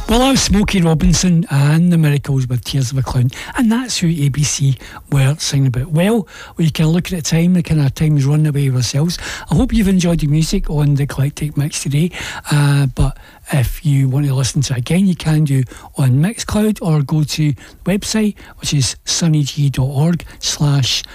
Well, that was Smokey Robinson and the Miracles with Tears of a Clown, and that's who ABC were singing about. Well, we can look at the time, the kind of time is running away with ourselves. I hope you've enjoyed the music on the Eclectic Mix today, but if you want to listen to it again, you can do on Mixcloud, or go to the website, which is sunnyg.org/Eclectic